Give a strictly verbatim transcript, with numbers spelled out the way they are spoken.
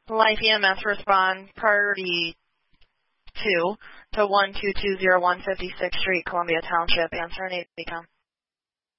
Life E M S respond priority two to one two two zero one fifty-sixth Street, Columbia Township. Answer an eight become.